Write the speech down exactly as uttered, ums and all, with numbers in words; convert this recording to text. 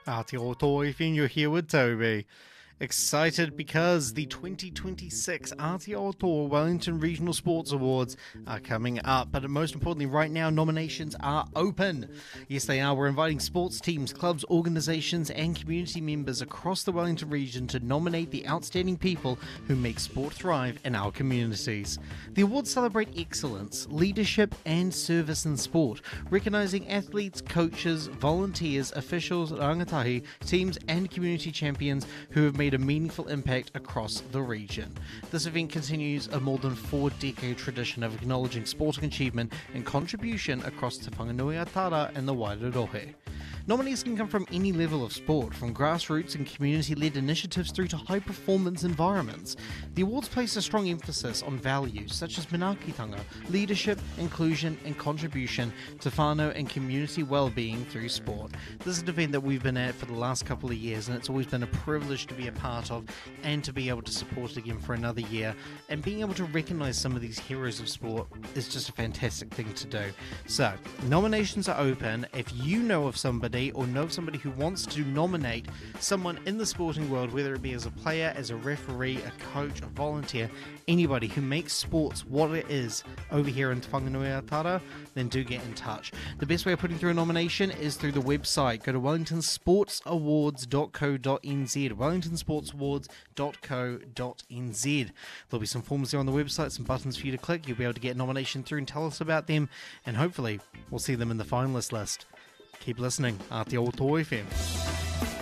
Aotearoa Toy, you're here with Toby. Excited because the twenty twenty-six Aotearoa Wellington Regional Sports Awards are coming up, but most importantly right now nominations are open. Yes, they are. We're inviting sports teams, clubs, organisations and community members across the Wellington region to nominate the outstanding people who make sport thrive in our communities. The awards celebrate excellence, leadership and service in sport, recognising athletes, coaches, volunteers, officials, rangatahi, teams and community champions who have made a meaningful impact across the region. This event continues a more than four-decade tradition of acknowledging sporting achievement and contribution across Te Whanganui-a-Tara and the Wairohe. Nominees can come from any level of sport, from grassroots and community-led initiatives through to high-performance environments. The awards place a strong emphasis on values such as manaakitanga, leadership, inclusion and contribution to whānau and community well-being through sport. This is an event that we've been at for the last couple of years, and it's always been a privilege to be a part of and to be able to support it again for another year. And being able to recognise some of these heroes of sport is just a fantastic thing to do. So, nominations are open. If you know of somebody or know of somebody who wants to nominate someone in the sporting world, whether it be as a player, as a referee, a coach, a volunteer, anybody who makes sports what it is over here in Te Whanganui-a-Tara, then do get in touch. The best way of putting through a nomination is through the website. Go to wellington sports awards dot co dot n z, wellington sports awards dot co dot n z. There'll be some forms there on the website, some buttons for you to click. You'll be able to get a nomination through and tell us about them, and hopefully we'll see them in the finalist list. Keep listening. Aotearoa Toa F M.